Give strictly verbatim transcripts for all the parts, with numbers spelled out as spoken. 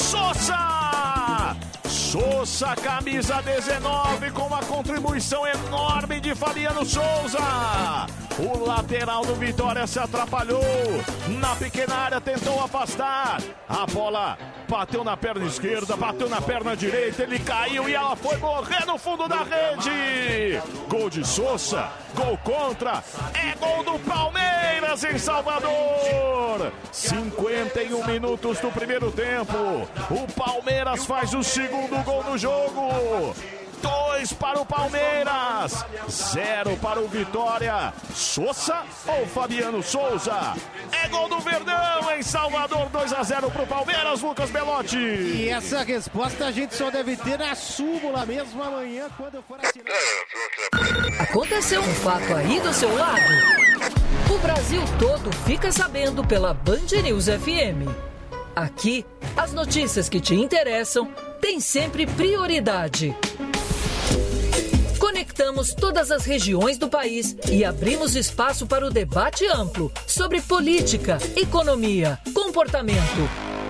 Sousa! Sousa, camisa dezenove, com uma contribuição enorme de Fabiano Souza. O lateral do Vitória se atrapalhou. Na pequena área tentou afastar. A bola bateu na perna esquerda, bateu na perna direita. Ele caiu e ela foi morrer no fundo da rede. Gol de Sousa, gol contra. É gol do Palmeiras em Salvador. cinquenta e um minutos do primeiro tempo. O Palmeiras faz o segundo gol no jogo. Dois para o Palmeiras, zero para o Vitória. Sousa ou Fabiano Souza? É gol do Verdão em Salvador, dois a zero para o Palmeiras, Lucas Belotti. E essa resposta a gente só deve ter na súmula mesmo amanhã, quando for assinar. Aconteceu um fato aí do seu lado? O Brasil todo fica sabendo pela Band News F M. Aqui, as notícias que te interessam têm sempre prioridade. Conectamos todas as regiões do país e abrimos espaço para o debate amplo sobre política, economia, comportamento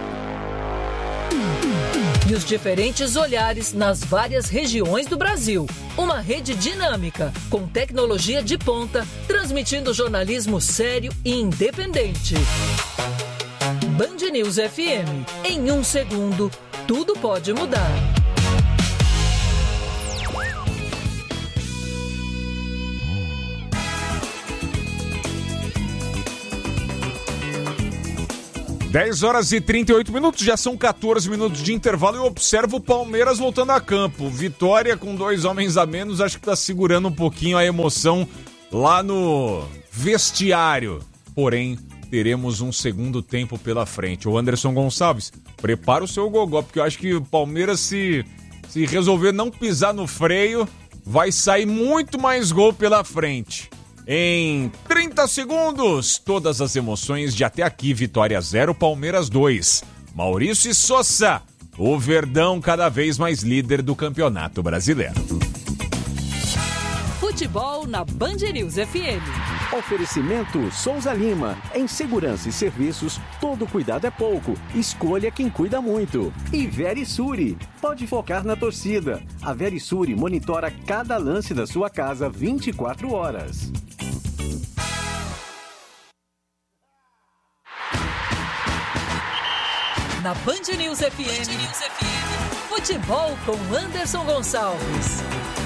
e os diferentes olhares nas várias regiões do Brasil. Uma rede dinâmica, com tecnologia de ponta, transmitindo jornalismo sério e independente. Band News F M. Em um segundo, tudo pode mudar. dez horas e trinta e oito minutos, já são quatorze minutos de intervalo e eu observo o Palmeiras voltando a campo. Vitória com dois homens a menos, acho que tá segurando um pouquinho a emoção lá no vestiário. Porém, teremos um segundo tempo pela frente. O Anderson Gonçalves, prepara o seu gogó, porque eu acho que o Palmeiras, se, se resolver não pisar no freio, vai sair muito mais gol pela frente. Em trinta segundos, todas as emoções de até aqui. Vitória zero, Palmeiras dois. Maurício e Sousa, o Verdão cada vez mais líder do Campeonato Brasileiro. Futebol na Band News F M. Oferecimento Souza Lima. Em segurança e serviços, todo cuidado é pouco. Escolha quem cuida muito. E Verisure. Pode focar na torcida. A Verisure monitora cada lance da sua casa vinte e quatro horas. Na Band News F M, Band News F M. Futebol com Anderson Gonçalves.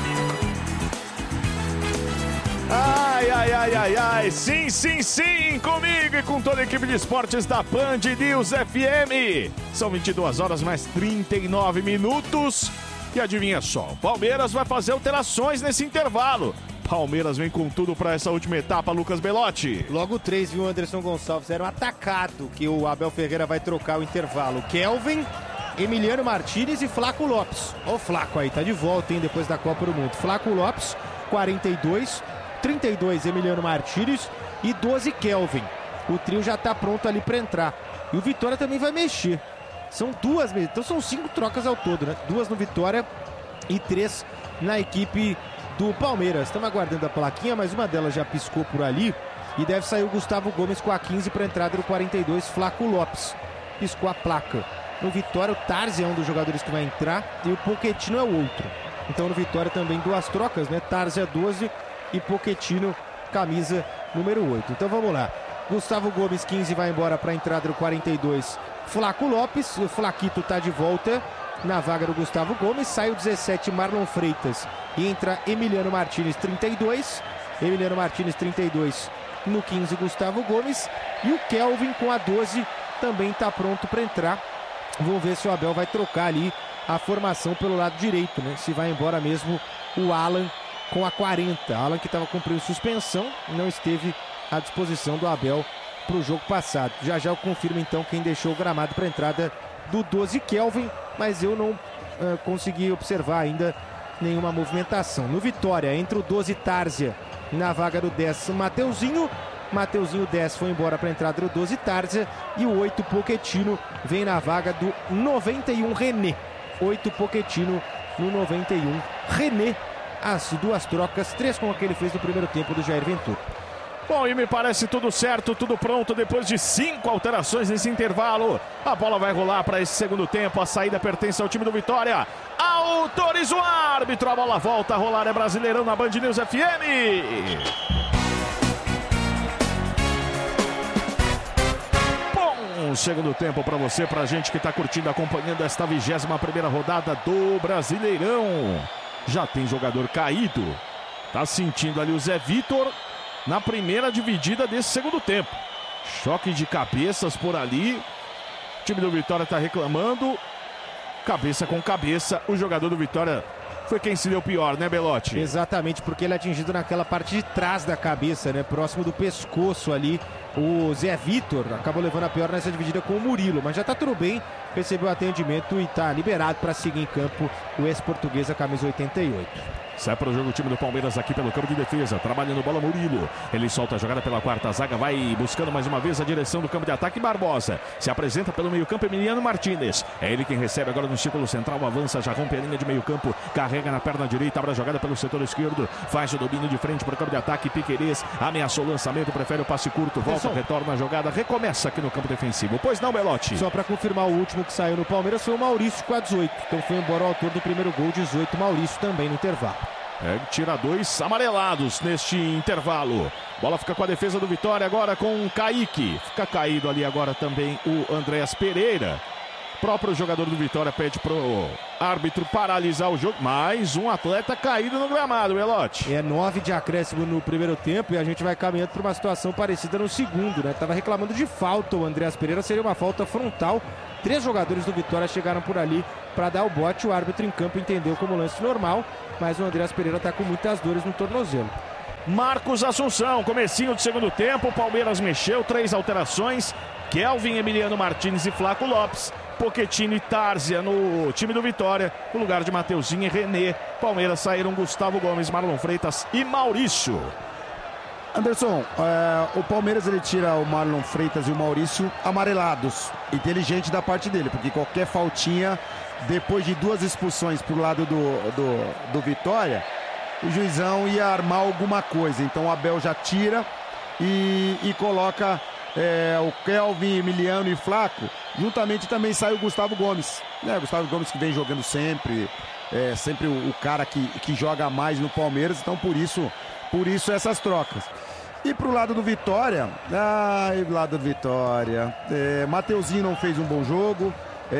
Ai, ai, ai, ai, ai, sim, sim, sim, comigo e com toda a equipe de esportes da Band News F M. São vinte e duas horas mais trinta e nove minutos. E adivinha só, o Palmeiras vai fazer alterações nesse intervalo. Palmeiras vem com tudo para essa última etapa, Lucas Belotti. Logo três, viu, Anderson Gonçalves? Era um atacado que o Abel Ferreira vai trocar o intervalo. Kelvin, Emiliano Martínez e Flaco Lopes. Ó o Flaco aí, tá de volta, hein, depois da Copa do Mundo. Flaco Lopes, quarenta e dois, trinta e dois Emiliano Martínez e doze Kelvin. O trio já tá pronto ali para entrar. E o Vitória também vai mexer. São duas, então são cinco trocas ao todo, né? Duas no Vitória e três na equipe do Palmeiras. Estamos aguardando a plaquinha, mas uma delas já piscou por ali e deve sair o Gustavo Gomes com a quinze para a entrada do quarenta e dois, Flaco Lopes. Piscou a placa. No Vitória, o Tarzi é um dos jogadores que vai entrar e o Pochettino é o outro. Então no Vitória também duas trocas, né? Tarzi é doze e Pochettino, camisa número oito. Então vamos lá. Gustavo Gomes, quinze, vai embora para a entrada do quarenta e dois, Flaco Lopes. O Flaquito está de volta na vaga do Gustavo Gomes. Sai o dezessete, Marlon Freitas. E entra Emiliano Martínez, trinta e dois. Emiliano Martínez, trinta e dois. No quinze, Gustavo Gomes. E o Kelvin com a doze também está pronto para entrar. Vamos ver se o Abel vai trocar ali a formação pelo lado direito, né? Se vai embora mesmo o Alan com a quarenta. Alan, que estava cumprindo suspensão, não esteve à disposição do Abel para o jogo passado. Já já eu confirmo então quem deixou o gramado para a entrada do doze, Kelvin, mas eu não uh, consegui observar ainda nenhuma movimentação. No Vitória, entre o doze, Tárzia, na vaga do dez, Mateuzinho. Mateuzinho, dez, foi embora para a entrada do doze, Tárzia. E o oito, Pochettino, vem na vaga do noventa e um, René. oito, Pochettino, no noventa e um, René. As duas trocas, três com a que ele fez no primeiro tempo do Jair Ventura. Bom, e me parece tudo certo, tudo pronto depois de cinco alterações nesse intervalo. A bola vai rolar para esse segundo tempo. A saída pertence ao time do Vitória. Autoriza o árbitro. A bola volta a rolar. É Brasileirão na Band News F M. Bom segundo tempo para você, para a gente que está curtindo, acompanhando esta vigésima primeira rodada do Brasileirão. Já tem jogador caído. Tá sentindo ali o Zé Vitor na primeira dividida desse segundo tempo. Choque de cabeças por ali. O time do Vitória está reclamando. Cabeça com cabeça. O jogador do Vitória foi quem se deu pior, né, Belotti? Exatamente, porque ele é atingido naquela parte de trás da cabeça, né? Próximo do pescoço ali. O Zé Vitor acabou levando a pior nessa dividida com o Murilo. Mas já tá tudo bem. Recebeu atendimento e tá liberado para seguir em campo o ex-português, a camisa oitenta e oito. Sai para o jogo o time do Palmeiras aqui pelo campo de defesa. Trabalhando bola Murilo. Ele solta a jogada pela quarta zaga. Vai buscando mais uma vez a direção do campo de ataque. Barbosa se apresenta pelo meio campo. Emiliano Martínez. É ele quem recebe agora no círculo central. Avança, já rompe a linha de meio campo. Carrega na perna direita. Abre a jogada pelo setor esquerdo. Faz o domínio de frente para o campo de ataque. Piquerez ameaçou o lançamento. Prefere o passe curto. Volta, retorna a jogada. Recomeça aqui no campo defensivo. Pois não, Belotti? Só para confirmar, o último que saiu no Palmeiras foi o Maurício com a dezoito. Então foi embora o autor do primeiro gol, dezoito. Maurício também no intervalo. É, tira dois amarelados neste intervalo. Bola fica com a defesa do Vitória agora com o Kaique. Fica caído ali agora também o Andréas Pereira. O próprio jogador do Vitória pede pro árbitro paralisar o jogo. Mais um atleta caído no gramado, Belotti. É nove de acréscimo no primeiro tempo e a gente vai caminhando para uma situação parecida no segundo, né? Tava reclamando de falta o Andréas Pereira, seria uma falta frontal. Três jogadores do Vitória chegaram por ali para dar o bote. O árbitro em campo entendeu como lance normal, mas o Andréas Pereira está com muitas dores no tornozelo. Marcos Assunção, comecinho de segundo tempo. O Palmeiras mexeu, três alterações. Kelvin, Emiliano Martínez e Flaco Lopes. Pochettino e Tárzia no time do Vitória. No lugar de Mateuzinho e René. Palmeiras saíram Gustavo Gomes, Marlon Freitas e Maurício. Anderson, é, o Palmeiras ele tira o Marlon Freitas e o Maurício amarelados. Inteligente da parte dele, porque qualquer faltinha, depois de duas expulsões pro lado do, do, do Vitória, o juizão ia armar alguma coisa. Então o Abel já tira e, e coloca é, o Kelvin, Emiliano e Flaco. Juntamente também sai o Gustavo Gomes. Né? Gustavo Gomes que vem jogando sempre, é sempre o, o cara que, que joga mais no Palmeiras. Então por isso, por isso essas trocas. E pro lado do Vitória, ai, lado do Vitória, é, Mateuzinho não fez um bom jogo,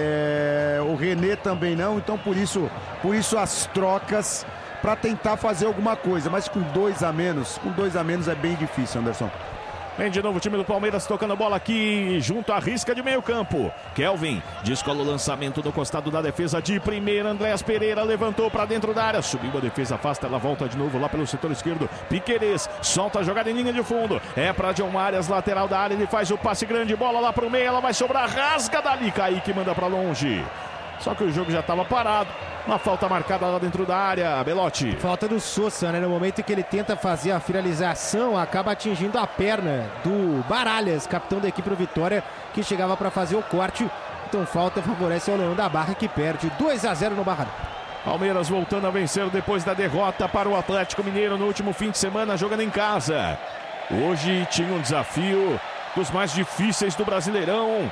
é, o René também não, então por isso, por isso as trocas para tentar fazer alguma coisa, mas com dois a menos, com dois a menos é bem difícil, Anderson. Vem de novo o time do Palmeiras tocando a bola aqui junto à risca de meio campo. Kelvin descola o lançamento do costado da defesa de primeira. Andréas Pereira levantou para dentro da área. Subiu a defesa, afasta, ela volta de novo lá pelo setor esquerdo. Piquerez solta a jogada em linha de fundo. É para John Arias, lateral da área. Ele faz o passe grande, bola lá para o meio. Ela vai sobrar, rasga dali. Kaique manda para longe. Só que o jogo já estava parado. Uma falta marcada lá dentro da área, Belotti. Falta do Sousa, né? No momento em que ele tenta fazer a finalização, acaba atingindo a perna do Baralhas, capitão da equipe do Vitória, que chegava para fazer o corte. Então falta favorece o Leão da Barra, que perde dois a zero no Barradão. Palmeiras voltando a vencer depois da derrota para o Atlético Mineiro no último fim de semana, jogando em casa. Hoje tinha um desafio dos mais difíceis do Brasileirão.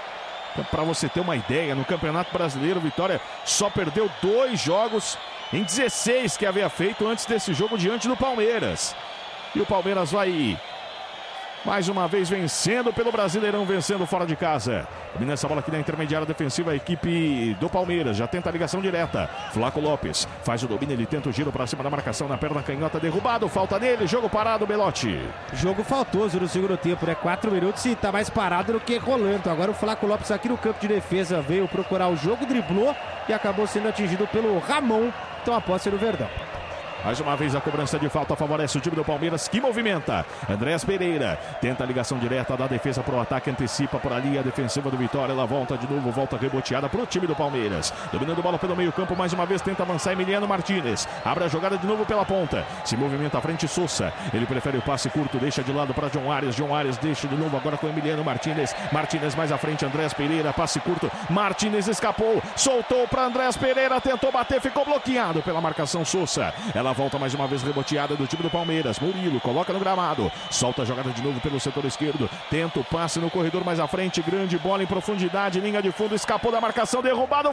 Para você ter uma ideia, no Campeonato Brasileiro, Vitória só perdeu dois jogos em dezesseis que havia feito antes desse jogo diante do Palmeiras. E o Palmeiras vai mais uma vez vencendo pelo Brasileirão, vencendo fora de casa. Domina essa bola aqui na intermediária defensiva, a equipe do Palmeiras já tenta a ligação direta. Flaco Lopes faz o domínio, ele tenta o giro para cima da marcação na perna canhota, derrubado, falta nele, jogo parado, Belotti. Jogo faltoso no segundo tempo, né? Quatro minutos e tá mais parado do que rolando. Agora o Flaco Lopes aqui no campo de defesa veio procurar o jogo, driblou e acabou sendo atingido pelo Ramon. Então a posse é do Verdão. Mais uma vez a cobrança de falta favorece o time do Palmeiras, que movimenta. Andréas Pereira tenta a ligação direta da defesa para o ataque, antecipa por ali a defensiva do Vitória. Ela volta de novo, volta reboteada para o time do Palmeiras. Dominando a bola pelo meio campo, mais uma vez tenta avançar Emiliano Martínez. Abre a jogada de novo pela ponta. Se movimenta à frente Sousa. Ele prefere o passe curto, deixa de lado para John Arias. John Arias deixa de novo agora com Emiliano Martínez. Martínez mais à frente, Andréas Pereira, passe curto. Martínez escapou, soltou para Andréas Pereira, tentou bater, ficou bloqueado pela marcação Sousa. Ela volta mais uma vez reboteada do time do Palmeiras. Murilo coloca no gramado. Solta a jogada de novo pelo setor esquerdo. Tenta o passe no corredor mais à frente. Grande bola em profundidade. Linha de fundo. Escapou da marcação. Derrubado.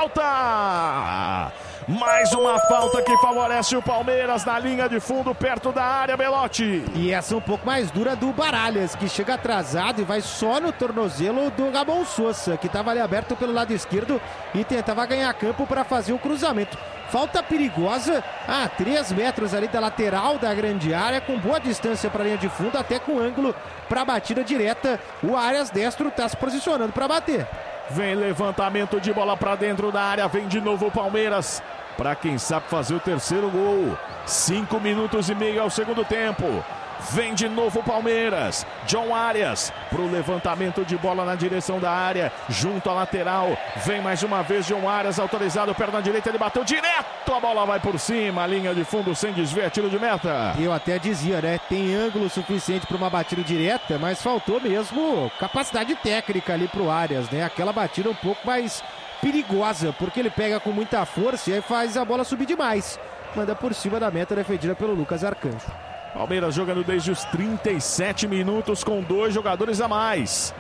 Falta! Mais uma falta que favorece o Palmeiras na linha de fundo, perto da área, Belotti. E essa um pouco mais dura do Baralhas, que chega atrasado e vai só no tornozelo do Gabon Sousa, que estava ali aberto pelo lado esquerdo e tentava ganhar campo para fazer o cruzamento. Falta perigosa a três metros ali da lateral da grande área, com boa distância para a linha de fundo, até com ângulo para a batida direta. O Arias destro está se posicionando para bater. Vem levantamento de bola para dentro da área, vem de novo o Palmeiras, para quem sabe fazer o terceiro gol. Cinco minutos e meio ao segundo tempo. Vem de novo o Palmeiras. John Arias pro levantamento de bola na direção da área, junto à lateral. Vem mais uma vez John Arias, autorizado, perna direita, ele bateu direto, a bola vai por cima, a linha de fundo sem desvio, tiro de meta. Eu até dizia, né, tem ângulo suficiente para uma batida direta, mas faltou mesmo capacidade técnica ali pro Arias, né? Aquela batida um pouco mais perigosa, porque ele pega com muita força e aí faz a bola subir demais. Manda por cima da meta, defendida pelo Lucas Arcanjo. Palmeiras jogando desde os trinta e sete minutos com dois jogadores a mais.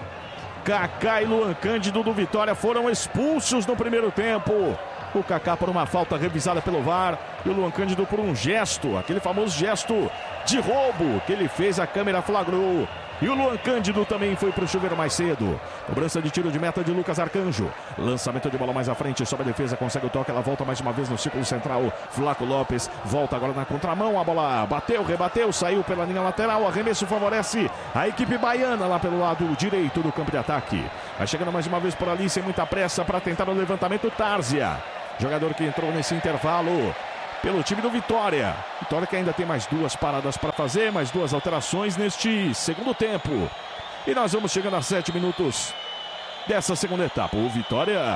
Kaká e Luan Cândido do Vitória foram expulsos no primeiro tempo. O Kaká por uma falta revisada pelo V A R e o Luan Cândido por um gesto, aquele famoso gesto de roubo que ele fez, a câmera flagrou. E o Luan Cândido também foi para o chuveiro mais cedo. Cobrança de tiro de meta de Lucas Arcanjo. Lançamento de bola mais à frente, sobe a defesa, consegue o toque, ela volta mais uma vez no círculo central. Flaco Lopes volta agora na contramão, a bola bateu, rebateu, saiu pela linha lateral. Arremesso favorece a equipe baiana lá pelo lado direito do campo de ataque. Vai chegando mais uma vez por ali, sem muita pressa, para tentar o levantamento, Tárzia. Jogador que entrou nesse intervalo pelo time do Vitória. Vitória que ainda tem mais duas paradas para fazer, mais duas alterações neste segundo tempo. E nós vamos chegando a sete minutos dessa segunda etapa. O Vitória,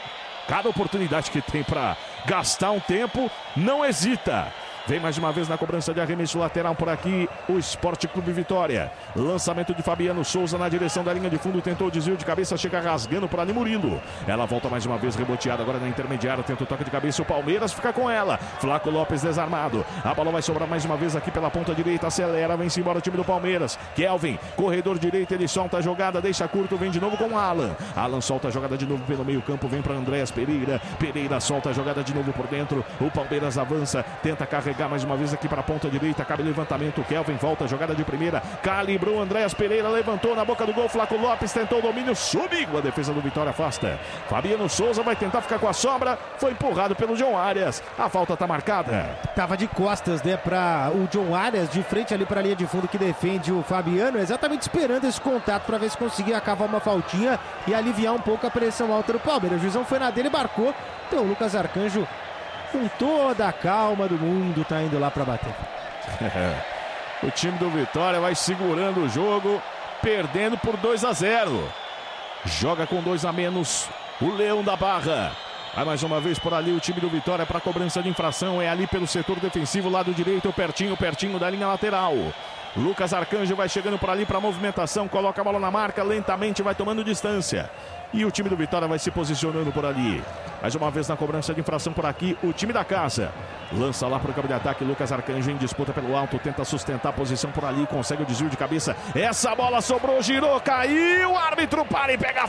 cada oportunidade que tem para gastar um tempo, não hesita. Vem mais uma vez na cobrança de arremesso lateral por aqui o Sport Clube Vitória. Lançamento de Fabiano Souza na direção da linha de fundo. Tentou o desvio de cabeça, chega rasgando por ali Murilo. Ela volta mais uma vez reboteada agora na intermediária. Tenta o toque de cabeça, o Palmeiras fica com ela. Flaco Lopes desarmado. A bola vai sobrar mais uma vez aqui pela ponta direita. Acelera, vem-se embora o time do Palmeiras. Kelvin, corredor direito, ele solta a jogada, deixa curto, vem de novo com Alan. Alan solta a jogada de novo pelo meio campo, vem para Andréas Pereira. Pereira solta a jogada de novo por dentro. O Palmeiras avança, tenta carregar mais uma vez aqui para a ponta direita, cabe levantamento, Kelvin volta, jogada de primeira, calibrou, Andréas Pereira levantou na boca do gol, Flaco Lopes tentou o domínio, subiu, a defesa do Vitória afasta. Fabiano Souza vai tentar ficar com a sobra, foi empurrado pelo John Arias, a falta tá marcada. Tava de costas, né, para o John Arias, de frente ali para a linha de fundo que defende o Fabiano, exatamente esperando esse contato para ver se conseguia cavar uma faltinha e aliviar um pouco a pressão alta do Palmeiras. O juizão foi na dele e marcou, então o Lucas Arcanjo, com toda a calma do mundo, tá indo lá para bater. O time do Vitória vai segurando o jogo, perdendo por dois a zero. Joga com dois a menos o Leão da Barra. Vai mais uma vez por ali o time do Vitória para cobrança de infração. É ali pelo setor defensivo, lado direito, pertinho, pertinho da linha lateral. Lucas Arcanjo vai chegando por ali para a movimentação, coloca a bola na marca, lentamente vai tomando distância. E o time do Vitória vai se posicionando por ali. Mais uma vez na cobrança de infração por aqui, o time da casa. Lança lá para o campo de ataque, Lucas Arcanjo em disputa pelo alto, tenta sustentar a posição por ali, consegue o desvio de cabeça. Essa bola sobrou, girou, caiu, o árbitro para e pega a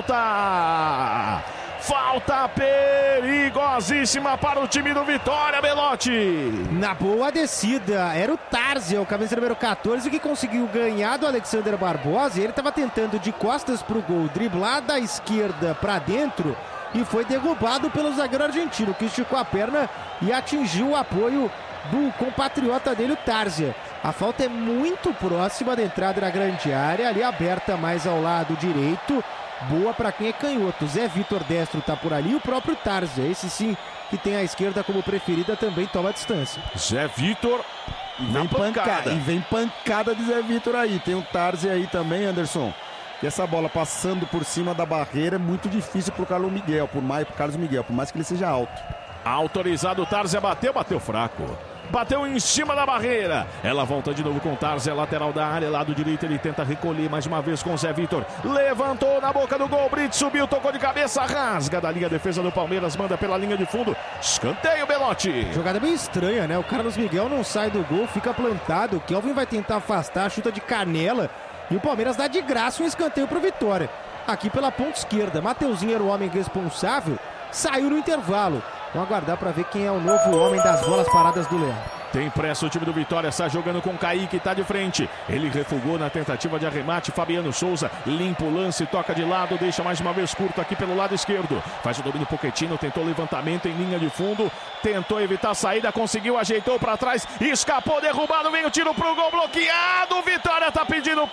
falta. Falta perigosíssima para o time do Vitória, Belotti. Na boa descida, era o Tárzia, o camisa número quatorze, que conseguiu ganhar do Alexander Barbosa. E ele estava tentando de costas para o gol, driblar da esquerda para dentro e foi derrubado pelo zagueiro argentino, que esticou a perna e atingiu o apoio do compatriota dele, o Tárzia. A falta é muito próxima da entrada na grande área, ali aberta mais ao lado direito. Boa para quem é canhoto. Zé Vitor destro tá por ali, o próprio Tárzia, esse sim que tem a esquerda como preferida, também toma distância. Zé Vitor na vem pancada. pancada. E vem pancada de Zé Vitor aí. Tem o Tárzia aí também, Anderson. E essa bola passando por cima da barreira é muito difícil pro Carlos Miguel, por mais pro Carlos Miguel, por mais que ele seja alto. Autorizado, o Tárzia bateu, bateu fraco. bateu em cima da barreira. Ela volta de novo com o Tarzi, lateral da área, lado direito, ele tenta recolher mais uma vez com o Zé Vitor. Levantou na boca do gol, Brito subiu, tocou de cabeça, rasga da linha, defesa do Palmeiras, manda pela linha de fundo, escanteio, Belotti. Jogada bem estranha, né? O Carlos Miguel não sai do gol, fica plantado, o Kelvin vai tentar afastar, chuta de canela e o Palmeiras dá de graça um escanteio pro Vitória. Aqui pela ponta esquerda, Mateuzinho era o homem responsável, saiu no intervalo. Vamos aguardar para ver quem é o novo homem das bolas paradas do Leão. Tem pressa o time do Vitória, está jogando com o Kaique, está de frente. Ele refugou na tentativa de arremate, Fabiano Souza limpa o lance, toca de lado, deixa mais uma vez curto aqui pelo lado esquerdo. Faz o domínio Pochettino, tentou levantamento em linha de fundo, tentou evitar a saída, conseguiu, ajeitou para trás, escapou, derrubado, vem o tiro pro gol, bloqueado, o Vitória está pedindo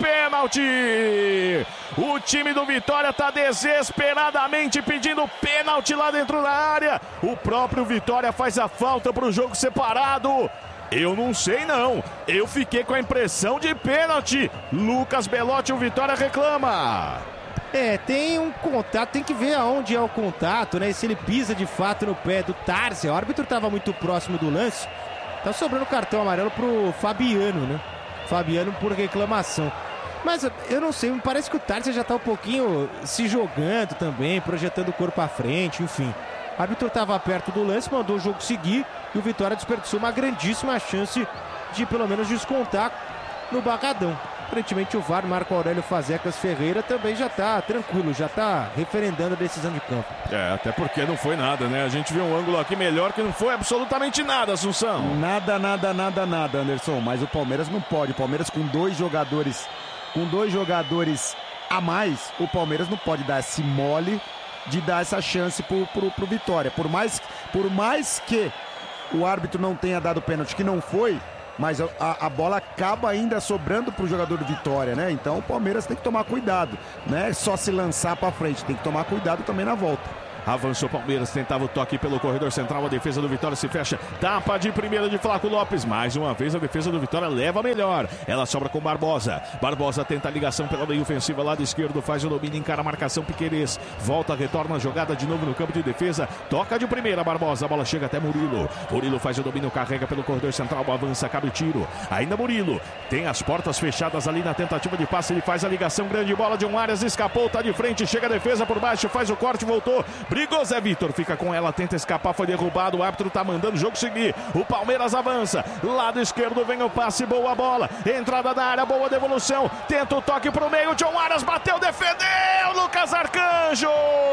pênalti. O time do Vitória está desesperadamente pedindo pênalti lá dentro da área. O próprio Vitória faz a falta para o jogo separado. Eu não sei não, eu fiquei com a impressão de pênalti. Lucas Belotti, o Vitória reclama. É, tem um contato, tem que ver aonde é o contato, né? E se ele pisa de fato no pé do Tarzi. O árbitro estava muito próximo do lance. Tá sobrando cartão amarelo pro Fabiano, né? Fabiano por reclamação. Mas eu não sei, me parece que o Tarzi já tá um pouquinho se jogando também, projetando o corpo à frente, enfim. O árbitro estava perto do lance, mandou o jogo seguir e o Vitória desperdiçou uma grandíssima chance de pelo menos descontar no Barradão. Aparentemente o V A R, Marco Aurélio Fazecas Ferreira, também já está tranquilo, já está referendando a decisão de campo. É, até porque não foi nada, né? A gente viu um ângulo aqui melhor que não foi absolutamente nada, Assunção. Nada, nada, nada, nada, Anderson. Mas o Palmeiras não pode. O Palmeiras com dois jogadores, com dois jogadores a mais, o Palmeiras não pode dar esse mole de dar essa chance pro, pro, pro Vitória. Por mais, por mais que o árbitro não tenha dado pênalti, que não foi, mas a, a bola acaba ainda sobrando pro jogador do Vitória, né? Então o Palmeiras tem que tomar cuidado, né? Só se lançar pra frente, tem que tomar cuidado também na volta. Avançou Palmeiras, tentava o toque pelo corredor central, a defesa do Vitória se fecha, tapa de primeira de Flaco Lopes, mais uma vez a defesa do Vitória leva melhor, ela sobra com Barbosa, Barbosa tenta a ligação pela meio ofensiva, lado esquerdo, faz o domínio, encara a marcação, Piquerez, volta, retorna a jogada de novo no campo de defesa, toca de primeira Barbosa, a bola chega até Murilo, Murilo faz o domínio, carrega pelo corredor central, avança, cabe o tiro, ainda Murilo, tem as portas fechadas ali na tentativa de passe, ele faz a ligação, grande bola de um Arias, escapou, tá de frente, chega a defesa por baixo, faz o corte, voltou, brigou Zé Vitor, fica com ela, tenta escapar, foi derrubado, o árbitro tá mandando o jogo seguir, o Palmeiras avança, lado esquerdo vem o passe, boa bola, entrada da área, boa devolução, tenta o toque pro meio, John Arias bateu, defendeu, Lucas Arcanjo!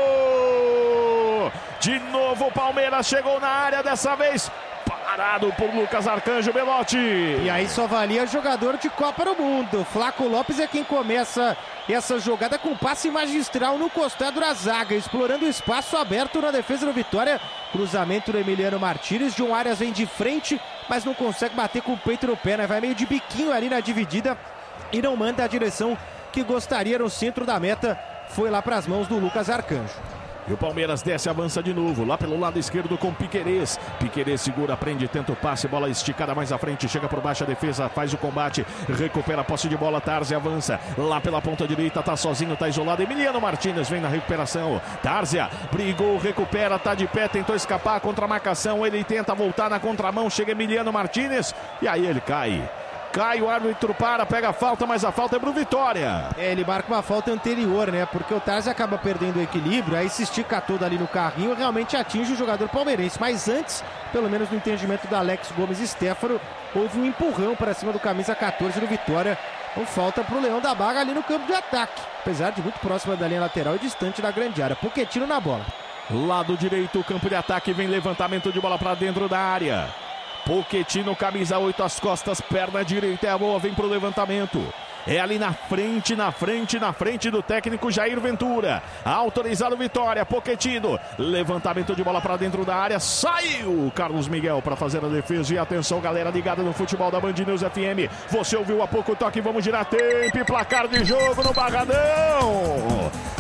De novo o Palmeiras chegou na área, dessa vez parado por Lucas Arcanjo, Belotti. E aí só valia jogador de Copa do Mundo. Flaco Lopes é quem começa essa jogada com passe magistral no costado da zaga, explorando o espaço aberto na defesa do Vitória. Cruzamento do Emiliano Martínez, John Arias vem de frente, mas não consegue bater com o peito no pé, né? Vai meio de biquinho ali na dividida e não manda a direção que gostaria no centro da meta. Foi lá para as mãos do Lucas Arcanjo. E o Palmeiras desce, avança de novo, lá pelo lado esquerdo com Piquerez. Piquerez segura, prende, tenta o passe, bola esticada mais à frente, chega por baixo a defesa, faz o combate, recupera a posse de bola, Tarzi avança, lá pela ponta direita, tá sozinho, tá isolado, Emiliano Martínez vem na recuperação, Tárzia brigou, recupera, tá de pé, tentou escapar contra a marcação, ele tenta voltar na contramão, chega Emiliano Martínez, e aí ele cai. Cai, o árbitro para, pega a falta, mas a falta é pro Vitória. É, ele marca uma falta anterior, né? Porque o Tarzi acaba perdendo o equilíbrio, aí se estica todo ali no carrinho, realmente atinge o jogador palmeirense. Mas antes, pelo menos no entendimento da Alex Gomes e Stefano, houve um empurrão para cima do camisa quatorze do Vitória. Com falta pro Leão da Barra ali no campo de ataque. Apesar de muito próxima da linha lateral e distante da grande área. Pochettino na bola. Lado direito, campo de ataque, vem levantamento de bola para dentro da área. Pochettino, camisa oito, as costas, perna direita é a boa, vem pro levantamento. É ali na frente, na frente, na frente do técnico Jair Ventura. Autorizado Vitória, Pochettino. Levantamento de bola para dentro da área. Saiu Carlos Miguel para fazer a defesa. E atenção, galera ligada no futebol da Band News F M. Você ouviu há pouco o toque, vamos girar tempo e placar de jogo no Barradão.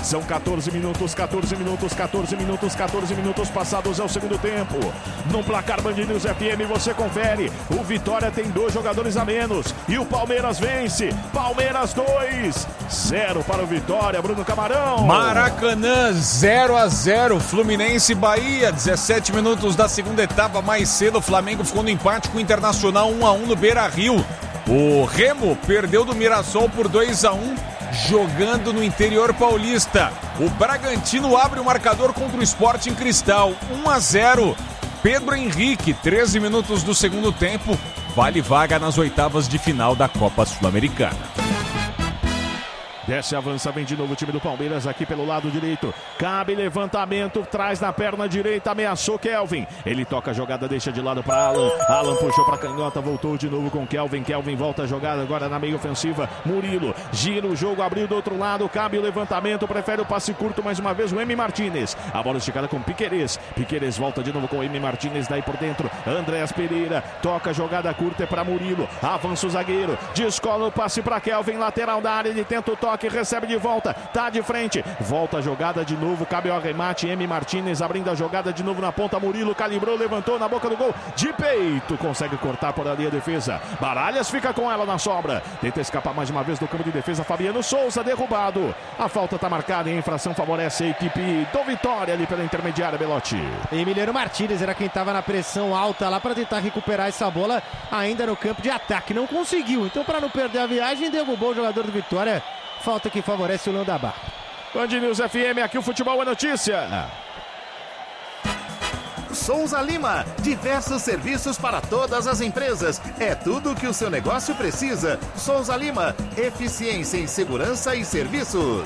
São quatorze minutos, quatorze minutos, quatorze minutos, quatorze minutos passados é o segundo tempo. No placar Band News F M você confere. O Vitória tem dois jogadores a menos e o Palmeiras vence. Palmeiras dois, zero para o Vitória. Bruno Camarão. Maracanã zero a zero. Fluminense e Bahia, dezessete minutos da segunda etapa. Mais cedo o Flamengo ficou no empate com o Internacional um a um no Beira-Rio. O Remo perdeu do Mirassol por dois a um, jogando no interior paulista. O Bragantino abre o marcador contra o Sporting Cristal, um a zero. Pedro Henrique, treze minutos do segundo tempo, vale vaga nas oitavas de final da Copa Sul-Americana. Desce, avança, vem de novo o time do Palmeiras aqui pelo lado direito. Cabe levantamento, traz na perna direita, ameaçou Kelvin. Ele toca a jogada, deixa de lado para Alan. Alan puxou para canhota, voltou de novo com Kelvin. Kelvin volta a jogada agora na meia ofensiva. Murilo gira o jogo, abriu do outro lado. Cabe o levantamento, prefere o passe curto mais uma vez o M. Martínez. A bola esticada com Piquerez. Piquerez volta de novo com o M. Martínez, daí por dentro. Andréas Pereira toca a jogada curta, é para Murilo. Avança o zagueiro, descola o passe para Kelvin, lateral da área. Ele tenta o toque, recebe de volta, tá de frente, volta a jogada de novo, cabe o arremate, M. Martínez abrindo a jogada de novo na ponta, Murilo calibrou, levantou na boca do gol, de peito, consegue cortar por ali a defesa, Baralhas fica com ela na sobra, tenta escapar mais uma vez do campo de defesa, Fabiano Souza derrubado, a falta tá marcada e a infração favorece a equipe do Vitória ali pela intermediária, Belotti. Emiliano Martínez era quem tava na pressão alta lá para tentar recuperar essa bola ainda no campo de ataque, não conseguiu, então para não perder a viagem, derrubou o jogador do Vitória. Falta que favorece o Landabá. Band News F M, aqui o futebol é notícia. Souza Lima, diversos serviços para todas as empresas. É tudo o que o seu negócio precisa. Souza Lima, eficiência em segurança e serviços.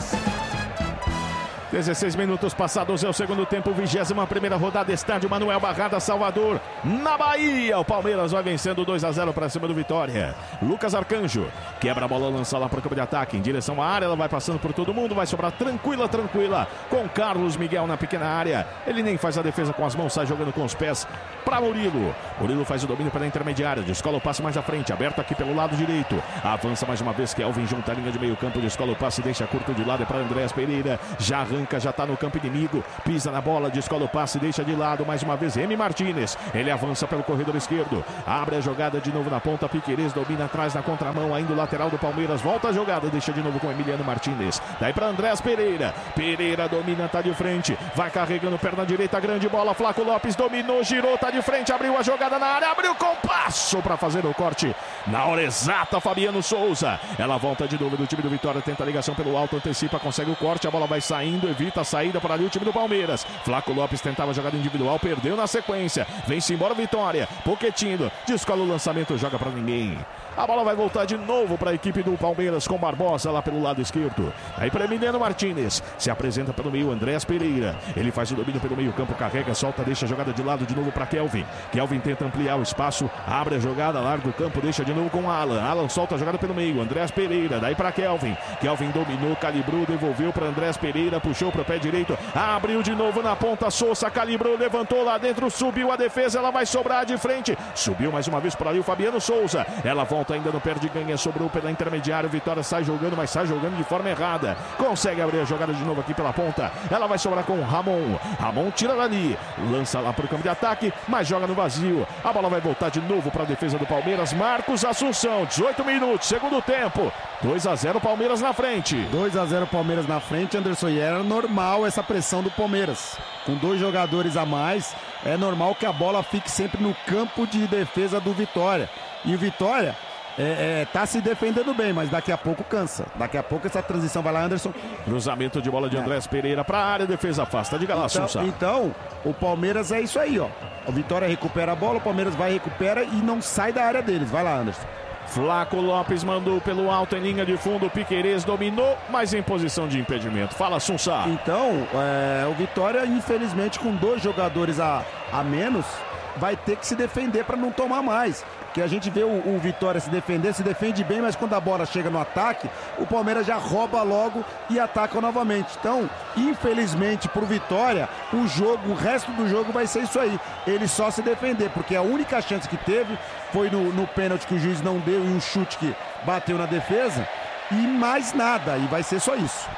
dezesseis minutos passados é o segundo tempo, vigésima primeira rodada, estádio Manuel Barrada, Salvador, na Bahia. O Palmeiras vai vencendo dois a zero para cima do Vitória. Lucas Arcanjo quebra a bola, lança lá para o campo de ataque, em direção à área, ela vai passando por todo mundo, vai sobrar tranquila, tranquila, com Carlos Miguel na pequena área. Ele nem faz a defesa com as mãos, sai jogando com os pés para Murilo. Murilo faz o domínio pela intermediária, descola o passe mais à frente, aberto aqui pelo lado direito. Avança mais uma vez, Kelvin junta a linha de meio campo, descola o passe, deixa curto de lado, é para Andréas Pereira. Já arranca, já está no campo inimigo, pisa na bola, descola o passe, deixa de lado, mais uma vez M. Martínez. Ele avança pelo corredor esquerdo, abre a jogada de novo na ponta, Piquerez domina atrás na contramão, ainda o lateral do Palmeiras, volta a jogada, deixa de novo com Emiliano Martínez. Daí para Andréas Pereira. Pereira domina, tá de frente, vai carregando perna direita, grande bola, Flaco Lopes dominou, girou, tá de frente, abriu a jogada na área, abriu com passo para fazer o corte na hora exata, Fabiano Souza. Ela volta de novo do time do Vitória, tenta a ligação pelo alto, antecipa, consegue o corte, a bola vai saindo, evita a saída para ali o time do Palmeiras. Flaco Lopes tentava a jogada individual, perdeu na sequência, vem-se embora Vitória, Pochettino, descola o lançamento, joga para ninguém. A bola vai voltar de novo para a equipe do Palmeiras com Barbosa lá pelo lado esquerdo. Aí para Emiliano Martínez, se apresenta pelo meio Andréas Pereira. Ele faz o domínio pelo meio campo, carrega, solta, deixa a jogada de lado de novo para Kelvin. Kelvin tenta ampliar o espaço, abre a jogada, larga o campo, deixa de novo com Alan. Alan solta a jogada pelo meio, Andréas Pereira, daí para Kelvin. Kelvin dominou, calibrou, devolveu para Andréas Pereira, puxou para o pé direito, abriu de novo na ponta, Souza calibrou, levantou lá dentro, subiu a defesa, ela vai sobrar de frente. Subiu mais uma vez por ali o Fabiano Souza. Ela volta ainda no perde ganha, sobrou pela intermediária, Vitória sai jogando, mas sai jogando de forma errada, consegue abrir a jogada de novo aqui pela ponta, ela vai sobrar com Ramon, Ramon tira dali, lança lá para o campo de ataque, mas joga no vazio, a bola vai voltar de novo para a defesa do Palmeiras, Marcos Assunção, dezoito minutos, segundo tempo, dois a zero Palmeiras na frente. dois a zero Palmeiras na frente, Anderson, e era normal essa pressão do Palmeiras, com dois jogadores a mais, é normal que a bola fique sempre no campo de defesa do Vitória, e o Vitória É, é, tá se defendendo bem, mas daqui a pouco cansa. Daqui a pouco essa transição vai lá, Anderson. Cruzamento de bola de Andréas Pereira para a área, defesa afasta, diga lá, então, Souza. então, o Palmeiras é isso aí, ó. O Vitória recupera a bola, o Palmeiras vai, recupera e não sai da área deles. Vai lá, Anderson. Flaco Lopes mandou pelo alto em linha de fundo, Piquerez dominou, mas em posição de impedimento. Fala, Souza. Então, é, o Vitória, infelizmente, com dois jogadores a, a menos, vai ter que se defender para não tomar mais. Que a gente vê o, o Vitória se defender, se defende bem, mas quando a bola chega no ataque, o Palmeiras já rouba logo e ataca novamente. Então, infelizmente, pro Vitória, o jogo, o resto do jogo vai ser isso aí. Ele só se defender, porque a única chance que teve foi no, no pênalti que o juiz não deu e um chute que bateu na defesa, e mais nada, e vai ser só isso.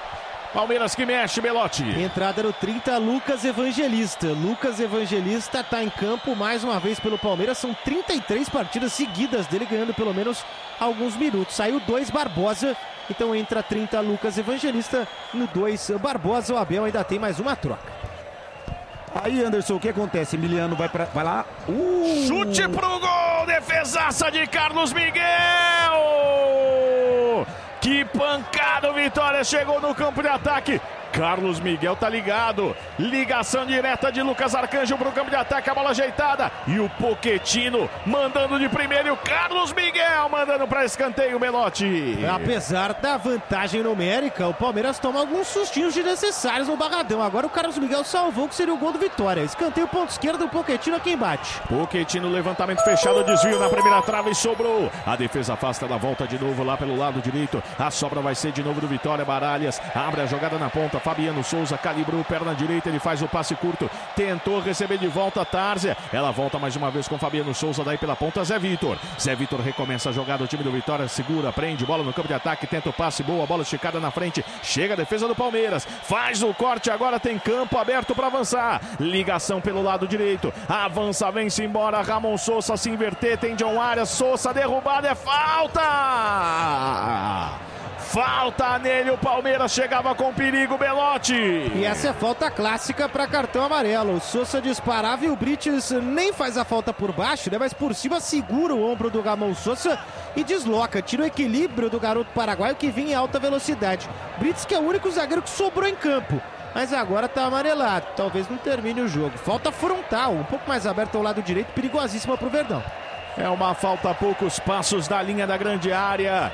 Palmeiras que mexe, Belotti. Entrada no trinta, Lucas Evangelista. Lucas Evangelista tá em campo mais uma vez pelo Palmeiras. São trinta e três partidas seguidas dele ganhando pelo menos alguns minutos. Saiu dois Barbosa, então entra trinta Lucas Evangelista. No dois Barbosa, o Abel ainda tem mais uma troca. Aí, Anderson, o que acontece? Emiliano vai, pra, vai lá. Uh! Chute pro gol! Defesaça de Carlos Miguel! Que pancada, o Vitória chegou no campo de ataque. Carlos Miguel tá ligado. Ligação direta de Lucas Arcanjo pro campo de ataque. A bola ajeitada. E o Pochettino mandando de primeiro. E o Carlos Miguel mandando para escanteio, Belotti. Apesar da vantagem numérica, o Palmeiras toma alguns sustinhos desnecessários no Barradão. Agora o Carlos Miguel salvou, que seria o gol do Vitória. Escanteio ponto esquerdo, o Pochettino aqui embaixo. Pochettino, levantamento fechado, desvio na primeira trave e sobrou. A defesa afasta da volta de novo lá pelo lado direito. A sobra vai ser de novo do Vitória. Baralhas abre a jogada na ponta. Fabiano Souza calibrou perna direita, ele faz o passe curto, tentou receber de volta a Tárzia, ela volta mais uma vez com Fabiano Souza, daí pela ponta Zé Vitor, Zé Vitor recomeça a jogada, o time do Vitória segura, prende, bola no campo de ataque, tenta o passe, boa, bola esticada na frente, chega a defesa do Palmeiras, faz o corte, agora tem campo aberto para avançar, ligação pelo lado direito, avança, vem-se embora, Ramon Souza se inverter, tem John Arias, Souza derrubado, é falta! Falta nele, o Palmeiras chegava com perigo, Belotti. E essa é falta clássica para cartão amarelo. O Souza disparava e o Brites nem faz a falta por baixo, né? Mas por cima segura o ombro do Ramon Souza e desloca. Tira o equilíbrio do garoto paraguaio que vinha em alta velocidade. Brites, que é o único zagueiro que sobrou em campo. Mas agora tá amarelado. Talvez não termine o jogo. Falta frontal, um pouco mais aberta ao lado direito, perigosíssima pro Verdão. É uma falta a poucos passos da linha da grande área.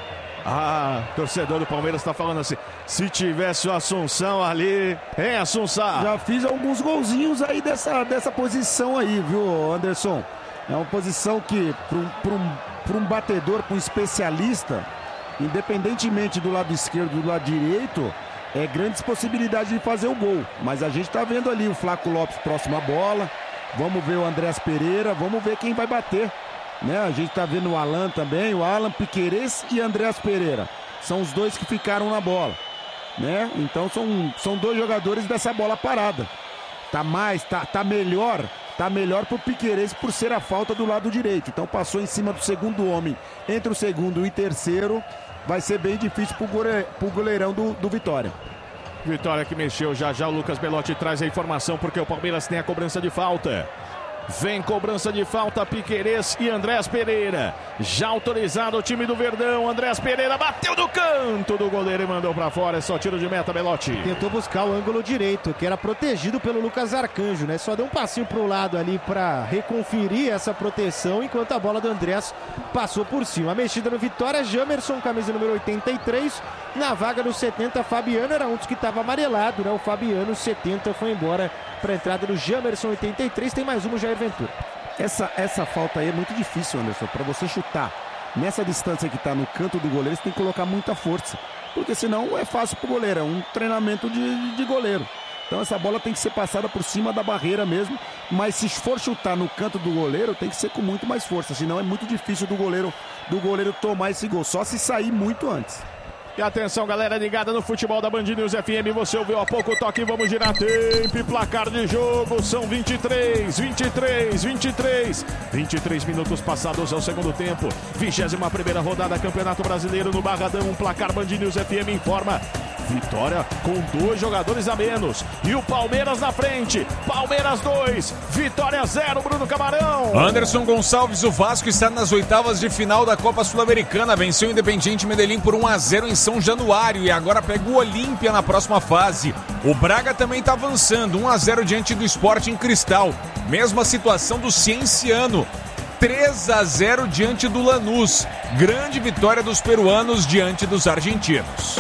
Ah, torcedor do Palmeiras está falando assim, se tivesse o Assunção ali, hein, Assunção? Já fiz alguns golzinhos aí dessa, dessa posição aí, viu, Anderson? É uma posição que, para um, um, um batedor, para um especialista, independentemente do lado esquerdo do lado direito, é grandes possibilidades de fazer o gol. Mas a gente está vendo ali o Flaco Lopes próximo à bola, vamos ver o Andrés Pereira, vamos ver quem vai bater. Né? A gente tá vendo o Alan também, o Alan Piquerez e Andrés Pereira. São os dois que ficaram na bola. Né? Então são, são dois jogadores dessa bola parada. Tá mais, tá, tá melhor, tá melhor pro Piquerez por ser a falta do lado direito. Então passou em cima do segundo homem. Entre o segundo e o terceiro, vai ser bem difícil pro, goleirão, pro goleirão do, do Vitória. Vitória que mexeu, já já o Lucas Belotti traz a informação porque o Palmeiras tem a cobrança de falta. Vem cobrança de falta, Piquerez e Andrés Pereira. Já autorizado o time do Verdão. Andrés Pereira bateu no canto do goleiro e mandou pra fora. É só tiro de meta, Belotti. Tentou buscar o ângulo direito, que era protegido pelo Lucas Arcanjo, né? Só deu um passinho pro lado ali pra reconferir essa proteção, enquanto a bola do Andrés passou por cima. A mexida no Vitória, Jamerson, camisa número oitenta e três. Na vaga do setenta, Fabiano era um dos que estava amarelado, né? O Fabiano, setenta, foi embora para a entrada do Jamerson, oitenta e três. Tem mais uma, o Jair Ventura. Essa, essa falta aí é muito difícil, Anderson, para você chutar. Nessa distância que está no canto do goleiro, você tem que colocar muita força. Porque senão é fácil pro goleiro, é um treinamento de, de goleiro. Então essa bola tem que ser passada por cima da barreira mesmo. Mas se for chutar no canto do goleiro, tem que ser com muito mais força. Senão é muito difícil do goleiro, do goleiro tomar esse gol. Só se sair muito antes. E atenção, galera ligada no futebol da Band News F M. Você ouviu há pouco o toque, vamos girar tempo e placar de jogo. São vinte e três, vinte e três, vinte e três. vinte e três minutos passados ao segundo tempo. vigésima primeira rodada, Campeonato Brasileiro no Barradão. Um placar Band News F M informa. Vitória com dois jogadores a menos. E o Palmeiras na frente. Palmeiras dois, Vitória zero, Bruno Camarão. Anderson Gonçalves, o Vasco está nas oitavas de final da Copa Sul-Americana. Venceu o Independiente Medellín por um a zero em São Januário e agora pega o Olímpia na próxima fase. O Braga também está avançando, um a zero diante do Sporting Cristal. Mesma situação do Cienciano. três a zero diante do Lanús. Grande vitória dos peruanos diante dos argentinos.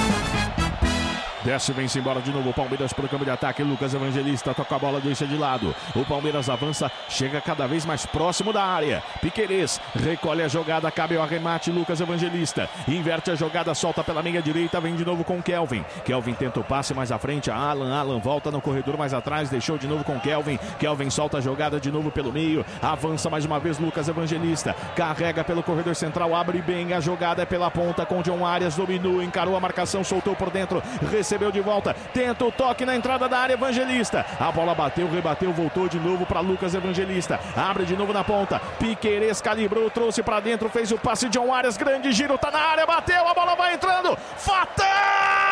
Desce, vem-se embora de novo. O Palmeiras para o campo de ataque. Lucas Evangelista toca a bola, deixa de lado. O Palmeiras avança, chega cada vez mais próximo da área. Piquerez recolhe a jogada, cabe o arremate. Lucas Evangelista inverte a jogada, solta pela meia direita, vem de novo com Kelvin. Kelvin tenta o passe mais à frente. A Alan, Alan volta no corredor mais atrás, deixou de novo com Kelvin. Kelvin solta a jogada de novo pelo meio. Avança mais uma vez Lucas Evangelista. Carrega pelo corredor central, abre bem. A jogada é pela ponta com John Arias, dominou, encarou a marcação, soltou por dentro. Recebeu recebeu de volta, tenta o toque na entrada da área, Evangelista. A bola bateu, rebateu, voltou de novo para Lucas Evangelista. Abre de novo na ponta. Piquerez calibrou, trouxe para dentro, fez o passe de John Arias, grande giro, tá na área, bateu, a bola vai entrando. Fatal!